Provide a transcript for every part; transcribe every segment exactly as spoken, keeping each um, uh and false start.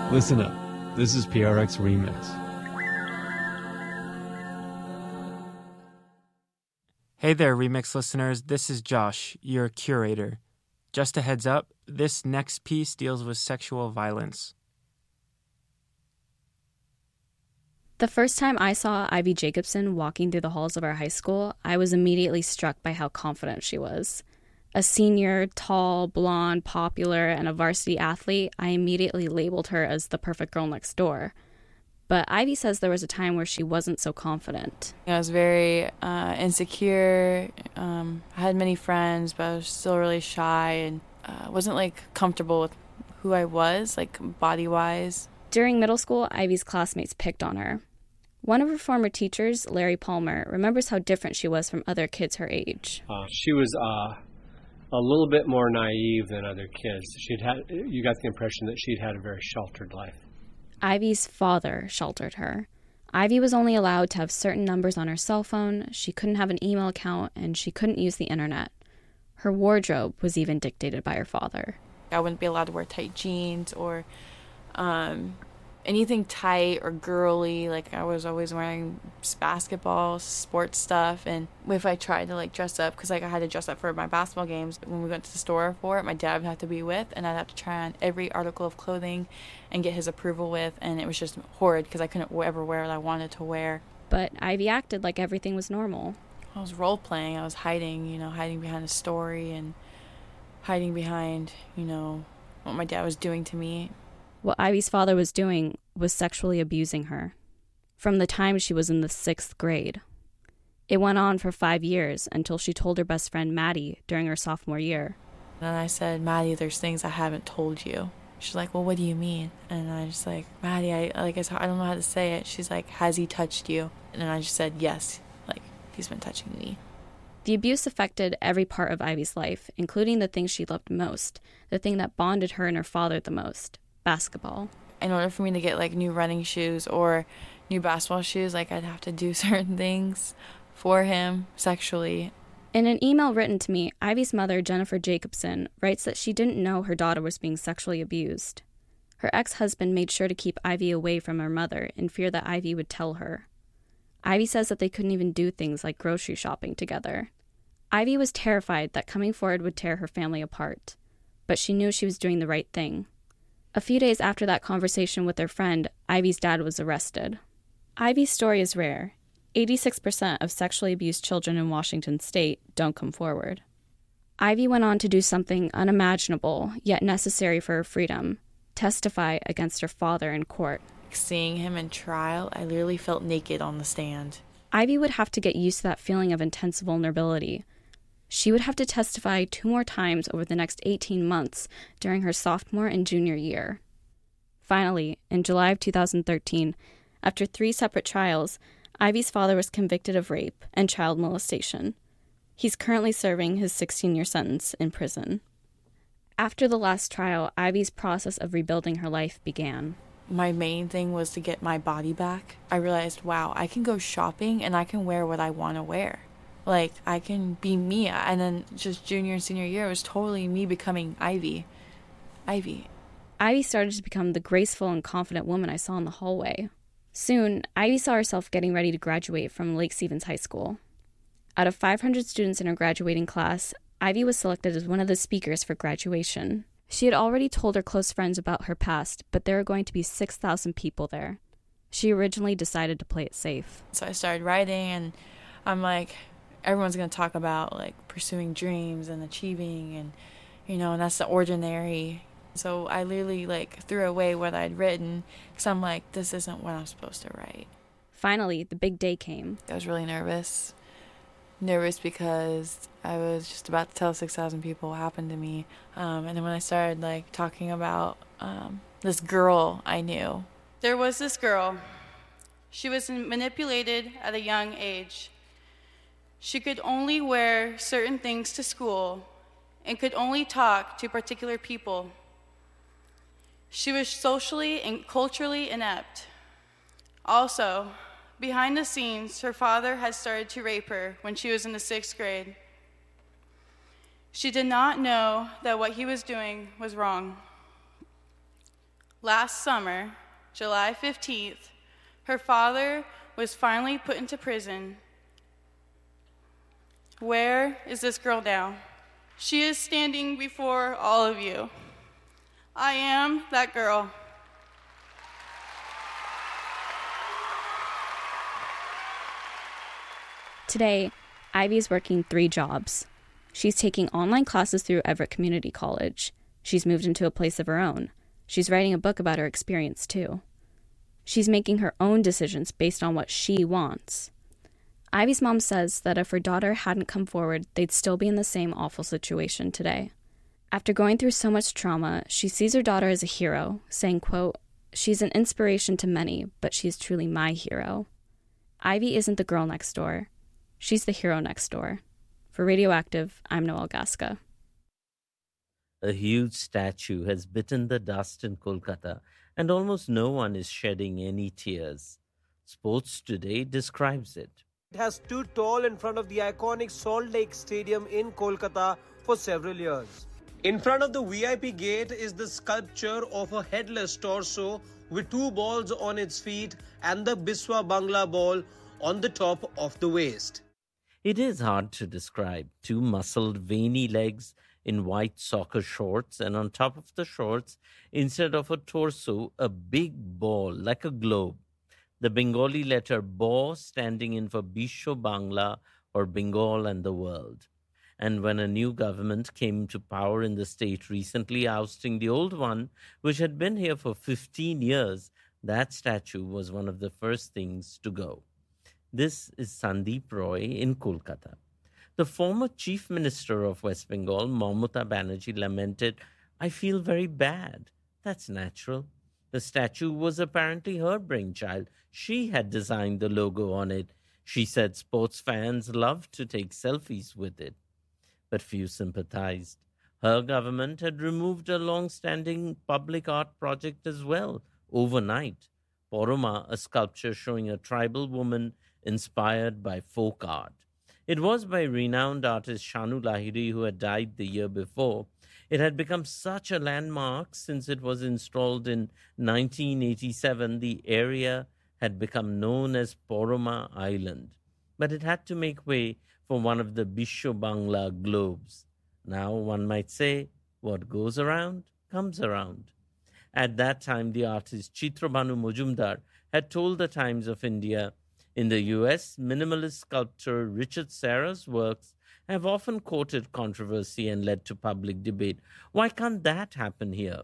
Listen up. This is P R X Remix. Hey there, Remix listeners. This is Josh, your curator. Just a heads up, this next piece deals with sexual violence. The first time I saw Ivy Jacobson walking through the halls of our high school, I was immediately struck by how confident she was. A senior, tall, blonde, popular, and a varsity athlete, I immediately labeled her as the perfect girl next door. But Ivy says there was a time where she wasn't so confident. I was very uh, insecure. Um, I had many friends, but I was still really shy and uh, wasn't like comfortable with who I was, like body-wise. During middle school, Ivy's classmates picked on her. One of her former teachers, Larry Palmer, remembers how different she was from other kids her age. Uh, she was uh, a little bit more naive than other kids. She'd had, you got the impression that she'd had a very sheltered life. Ivy's father sheltered her. Ivy was only allowed to have certain numbers on her cell phone, she couldn't have an email account, and she couldn't use the internet. Her wardrobe was even dictated by her father. I wouldn't be allowed to wear tight jeans or um, anything tight or girly. Like, I was always wearing basketball, sports stuff. And if I tried to, like, dress up, because, like, I had to dress up for my basketball games, when we went to the store for it, my dad would have to be with, and I'd have to try on every article of clothing and get his approval with. And it was just horrid because I couldn't ever wear what I wanted to wear. But Ivy acted like everything was normal. I was role-playing. I was hiding, you know, hiding behind a story and hiding behind, you know, what my dad was doing to me. What Ivy's father was doing was sexually abusing her from the time she was in the sixth grade. It went on for five years until she told her best friend Maddie during her sophomore year. And I said, Maddie, there's things I haven't told you. She's like, well, what do you mean? And I just like, Maddie, I like I, I don't know how to say it. She's like, has he touched you? And I just said, yes, like he's been touching me. The abuse affected every part of Ivy's life, including the thing she loved most, the thing that bonded her and her father the most. Basketball. In order for me to get like new running shoes or new basketball shoes, like I'd have to do certain things for him sexually. In an email written to me, Ivy's mother, Jennifer Jacobson, writes that she didn't know her daughter was being sexually abused. Her ex-husband made sure to keep Ivy away from her mother in fear that Ivy would tell her. Ivy says that they couldn't even do things like grocery shopping together. Ivy was terrified that coming forward would tear her family apart, but she knew she was doing the right thing. A few days after that conversation with her friend, Ivy's dad was arrested. Ivy's story is rare. eighty-six percent of sexually abused children in Washington state don't come forward. Ivy went on to do something unimaginable, yet necessary for her freedom, testify against her father in court. Seeing him in trial, I literally felt naked on the stand. Ivy would have to get used to that feeling of intense vulnerability. She would have to testify two more times over the next eighteen months during her sophomore and junior year. Finally, in July of two thousand thirteen, after three separate trials, Ivy's father was convicted of rape and child molestation. He's currently serving his sixteen-year sentence in prison. After the last trial, Ivy's process of rebuilding her life began. My main thing was to get my body back. I realized, wow, I can go shopping and I can wear what I want to wear. Like, I can be me. And then just junior and senior year, it was totally me becoming Ivy. Ivy. Ivy started to become the graceful and confident woman I saw in the hallway. Soon, Ivy saw herself getting ready to graduate from Lake Stevens High School. Out of five hundred students in her graduating class, Ivy was selected as one of the speakers for graduation. She had already told her close friends about her past, but there were going to be six thousand people there. She originally decided to play it safe. So I started writing, and I'm like, everyone's going to talk about, like, pursuing dreams and achieving, and, you know, and that's the ordinary. So I literally, like, threw away what I'd written, because I'm like, this isn't what I'm supposed to write. Finally, the big day came. I was really nervous. Nervous because I was just about to tell six thousand people what happened to me. Um, and then when I started, like, talking about um, this girl I knew. There was this girl. She was manipulated at a young age. She could only wear certain things to school and could only talk to particular people. She was socially and culturally inept. Also, behind the scenes, her father had started to rape her when she was in the sixth grade. She did not know that what he was doing was wrong. Last summer, July fifteenth, her father was finally put into prison. Where is this girl now? She is standing before all of you. I am that girl. Today, Ivy's working three jobs. She's taking online classes through Everett Community College. She's moved into a place of her own. She's writing a book about her experience, too. She's making her own decisions based on what she wants. Ivy's mom says that if her daughter hadn't come forward, they'd still be in the same awful situation today. After going through so much trauma, she sees her daughter as a hero, saying, quote, "She's an inspiration to many, but she's truly my hero." Ivy isn't the girl next door. She's the hero next door. For Radioactive, I'm Noel Gasca. A huge statue has bitten the dust in Kolkata, and almost no one is shedding any tears. Sports Today describes it. It has stood tall in front of the iconic Salt Lake Stadium in Kolkata for several years. In front of the V I P gate is the sculpture of a headless torso with two balls on its feet and the Biswa Bangla ball on the top of the waist. It is hard to describe. Two muscled, veiny legs in white soccer shorts, and on top of the shorts, instead of a torso, a big ball like a globe. The Bengali letter Ba standing in for Bisho Bangla, or Bengal and the world. And when a new government came to power in the state recently, ousting the old one, which had been here for fifteen years, that statue was one of the first things to go. This is Sandeep Roy in Kolkata. The former Chief Minister of West Bengal, Mamata Banerjee, lamented, "I feel very bad." That's natural. The statue was apparently her brainchild. She had designed the logo on it. She said sports fans loved to take selfies with it. But few sympathized. Her government had removed a long-standing public art project as well, overnight. Poroma, a sculpture showing a tribal woman inspired by folk art. It was by renowned artist Shanu Lahiri, who had died the year before. It had become such a landmark since it was installed in nineteen eighty-seven. The area had become known as Poroma Island. But it had to make way for one of the Bisho Bangla globes. Now one might say, what goes around comes around. At that time, the artist Chitrabhanu Majumdar had told the Times of India, in the U S, minimalist sculptor Richard Serra's works have often courted controversy and led to public debate. Why can't that happen here?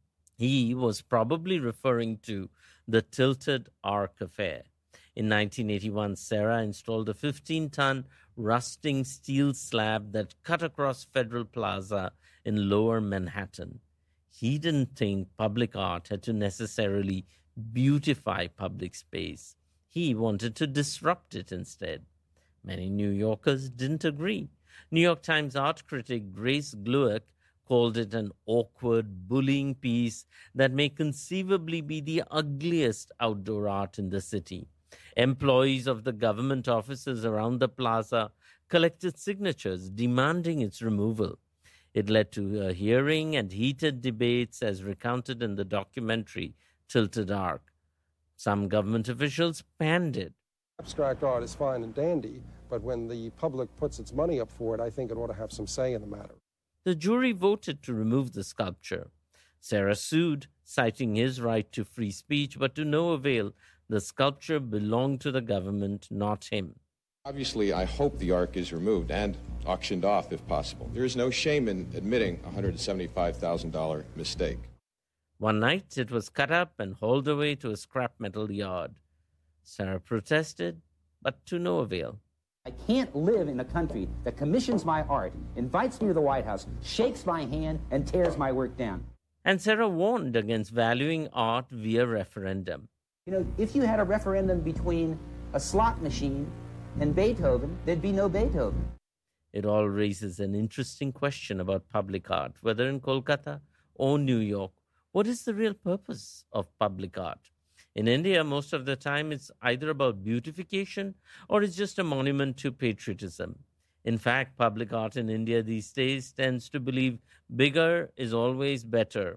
He was probably referring to the Tilted Arc affair. In nineteen eighty-one, Serra installed a fifteen-ton rusting steel slab that cut across Federal Plaza in Lower Manhattan. He didn't think public art had to necessarily beautify public space. He wanted to disrupt it instead. Many New Yorkers didn't agree. New York Times art critic Grace Glueck called it an awkward, bullying piece that may conceivably be the ugliest outdoor art in the city. Employees of the government offices around the plaza collected signatures demanding its removal. It led to a hearing and heated debates as recounted in the documentary Tilted Arc. Some government officials panned it. Abstract art is fine and dandy, but when the public puts its money up for it, I think it ought to have some say in the matter. The jury voted to remove the sculpture. Serra sued, citing his right to free speech, but to no avail. The sculpture belonged to the government, not him. Obviously, I hope the Ark is removed and auctioned off if possible. There is no shame in admitting a one hundred seventy-five thousand dollars mistake. One night, it was cut up and hauled away to a scrap metal yard. Serra protested, but to no avail. I can't live in a country that commissions my art, invites me to the White House, shakes my hand, and tears my work down. And Serra warned against valuing art via referendum. You know, if you had a referendum between a slot machine and Beethoven, there'd be no Beethoven. It all raises an interesting question about public art, whether in Kolkata or New York. What is the real purpose of public art? In India, most of the time, it's either about beautification or it's just a monument to patriotism. In fact, public art in India these days tends to believe bigger is always better.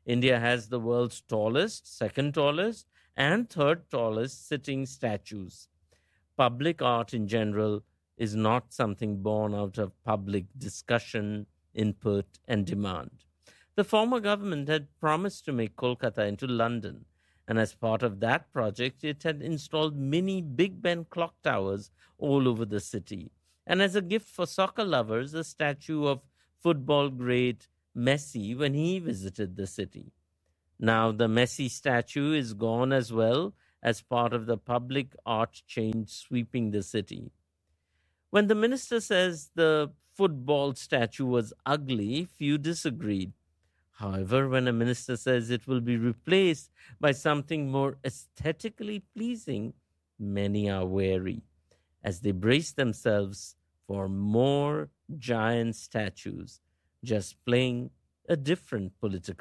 India has the world's tallest, second tallest, and third tallest sitting statues. Public art in general is not something born out of public discussion, input, and demand. The former government had promised to make Kolkata into London, and as part of that project, it had installed mini Big Ben clock towers all over the city. And as a gift for soccer lovers, a statue of football great Messi when he visited the city. Now the Messi statue is gone as well as part of the public art change sweeping the city. When the minister says the football statue was ugly, few disagreed. However, when a minister says it will be replaced by something more aesthetically pleasing, many are wary as they brace themselves for more giant statues, just playing a different political